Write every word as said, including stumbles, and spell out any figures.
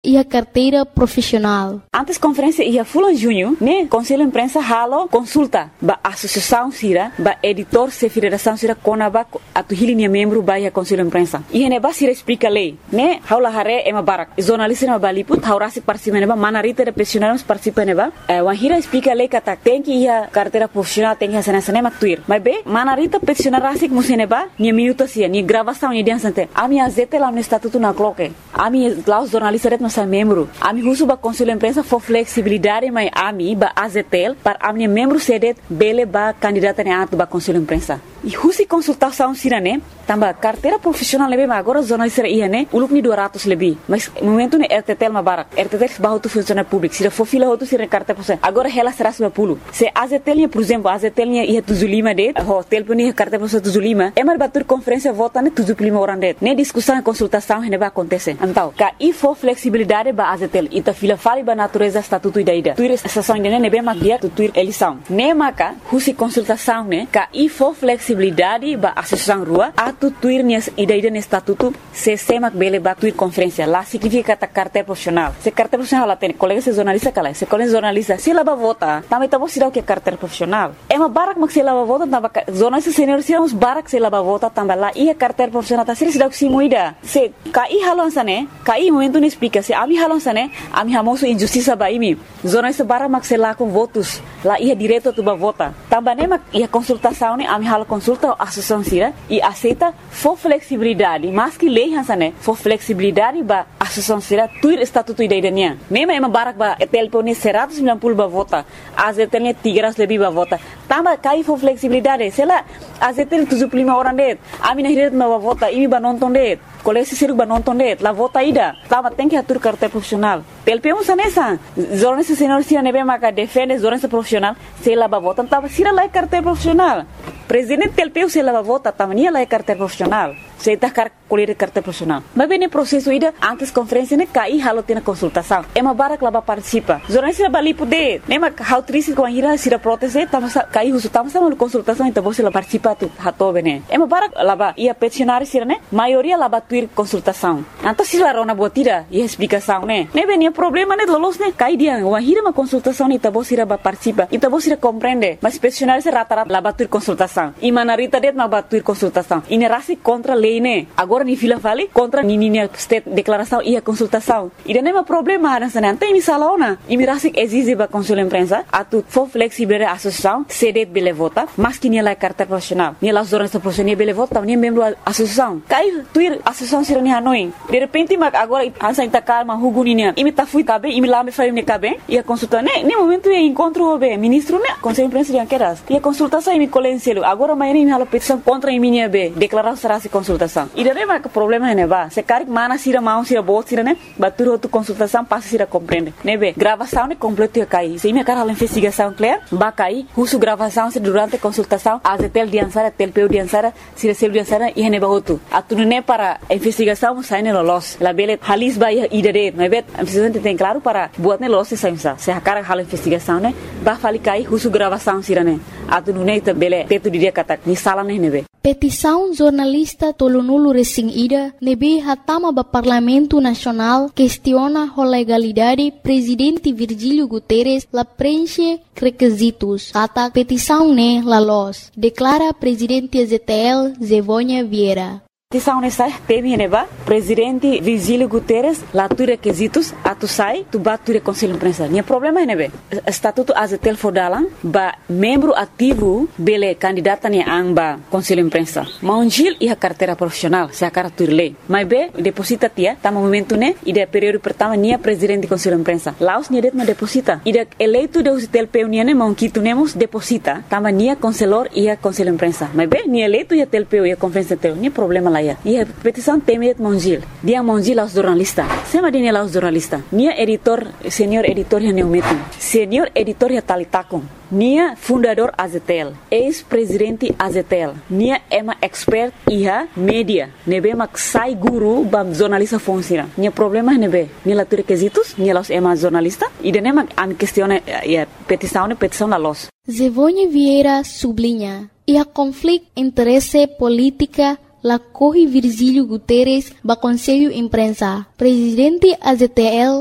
e a carteira profissional. Antes conferência ia fulan junho, né? Conselho imprensa halo consulta ba associação sira, ba editor se federação sira konaba atu hilinha membro ba ia conselho imprensa. E ne ba sira explica lei, né? Haula hare ema barak. Jornalista na baliput haurasi participa neba manarita de profissionais participa neba. Eh, wahira explica lei kata tem que ia carteira profissional tem que sana sana maktuir. Mas be manarita profissional rasik museneba, ni minuto sia, ni gravação ni diansante. Ami azete lá no estatuto na cloque. Ami lá os jornalistas ret nossa membro. Ami husu ba conselho imprensa for flexibilidade mai ami ba azetel para ami membro sedet bele ba candidata ne atu ba conselho imprensa. E husi consultação sirane, tamba carteira profissional lebe ma agora jornalista ia ne, ulup ni dua ratus lebih. Mas momento ne R T T L ma barak. R T T L ba tu funcionário público, sira for fila hotu sira carteira profissional. Agora ela será sua pulo. Se azetel ne, por exemplo, azetel ne ia tuzulima det, hotel pun ia carteira profissional tuzulima, é mar batur conferência vota ne tuzulima orang det. Ne discussão e consultação ne ba acontecer. Então, ka i for flexibilidade ba azetel, ita fila fali ba natureza estatuto ida. Tuir sessão ne ne be ma dia tuir eleição. Ne maka husi consultação ne, ka i for flexibilidade ba associação rua atu tuir nias ida ne estatuto se semak bele ba tuir conferência lá significa ta carteira profissional. Se carteira profissional lá tem colega se jornalista kala, se colega jornalista se lá ba vota, também tá você o que carteira profissional. É uma barak mak se lá ba vota, tamba jornalista senior se uns barak se lá ba vota também lá e a carteira profissional tá se dá que moida. Se kai halon sane, kai momento ne explica se ami halon sane, ami hamoso injustiça ba imi. Jornalista barak mak se lá com votos, lá ia direto tu ba vota. Também ne mak ia consultação ne ami halo consulta a associação sira e aceita for flexibilidade, mas que lei hansane for flexibilidade ba associação sira tuir estatuto idaiania. Nema ema barak ba telpone seratus sembilan puluh ba vota, azetelnya tiga ratus lebih ba vota. Tambah kai for flexibilidade, sela azetel tujuh puluh lima orang det. Ami nahiret ma ba vota, imi ba nonton det. Kolesi siruk ba nonton det, la vota ida. Tambah tem que atur carteira profissional. Telpe um sanesa, jornalista senior sira nebe maka defende jornalista profissional, sela ba vota, tambah sira lai carteira profissional. Presidente telpeu se lava vota tamania lá é carteira profissional. Se está car colher carteira profissional. Mas bem no processo ida antes conferência ne cai halo tem consultação. É uma barak lá participa. Jornalista bali poder. Nema how triste com a ira sira proteste, tamo cai uso tamo sama consultação então você lá participa tu hato bene. É uma barak lá ba ia peticionário sira ne. Maioria lá batuir consultação. Então se lá rona botira e explicação ne. Ne bem problema ne lolos ne cai dia uma ira uma consultação ne então você lá participa. Então você compreende. Mas peticionário se rata-rata lá batuir consultação. E manarita det ma batuir consultação. Inerasi contra lei ne. Agora ni fila vale contra ni ni state declaração e a consultação. E não é problema nessa não tem salona. E mirasi exige ba conselho imprensa atu for flexible a associação cedet bele vota, mas que ni la carteira profissional. Ni la jornalista profissional bele vota, ni membro associação. Cai tuir associação sira ni hanoi. De repente mag agora ansa ita calma huguni ni. Imi ta fui cabe, imi lá me faria ne cabe. E a consulta ne, ne momento e encontro obe ministro ne conselho imprensa de queras. E a consultação imi colencelo. Agora amanhã imi hala petição contra imi ni be. Declaração será se consultação. E daí mas o problema é ne ba. Se cari mana sira mau sira bot sira ne, batur outra consultação passa sira compreende. Ne be, gravação ne completo e cai. Se imi cara investigação clear, ba cai, husu gravação se durante consultação, azetel diansara, telpeu diansara, sira sel diansara e ne ba outro. Atunu ne para investigação sai ne lolos. La bele halis ba e daí, ne be, precisamente tem claro para buat ne lolos sai sa. Se a cara hala investigação ne, ba fali cai husu gravação sira ne. Atunu ne bele teto dia kata ni sala ne ne be. Petição jornalista Tolonulu Resing Ida nebe hatama ba Parlamento Nacional questiona a legalidade presidente Virgílio Guterres la preenche requisitos. Ata petição ne la los, declara presidente Z T L Zevônia Vieira. Petição nessa teme neba presidente Virgílio Guterres lá tu requisitos atu sai tu batu re conselho imprensa. Nia problema nebe estatuto azetel fodalan ba membro ativo bele candidata ni amba conselho imprensa. Maunjil e a carteira profissional se a cara turle. Mas be deposita tia tá momento ne e de período pertama nia presidente conselho imprensa. Laos nia det ma deposita. E de eleito de azetel peu nia ne maunquito nemos deposita tama nia conselor e a conselho imprensa. Mas be nia eleito e a telpeu e a conferência teu nia problema lá. E a petição temet Monjil. Dia Monjil aos jornalista. Sema dia aos jornalista. Nia editor, senior editor ya neumetum. Senior editor ya talitakum. Nia fundador Azetel. Ex-presidente Azetel. Nia ema expert iha media. Nebe mak sai guru bam jornalista fonsira. Nia problema nebe. Nia la requisitos, nia los ema jornalista. E de nema am questione ya petição ne petição la los. Zevônia Vieira sublinha. E a conflito interesse política la corre Virgílio Guterres ba Conselho Imprensa. Presidente A Z T L